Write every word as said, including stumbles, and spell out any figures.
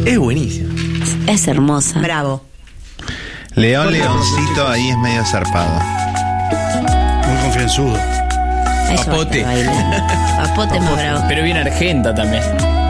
Es buenísimo. Es hermosa. Bravo. León Leoncito ahí es medio zarpado. Muy confianzudo. Eso Papote. baila. Papote es más bravo. Pero bien argenta también.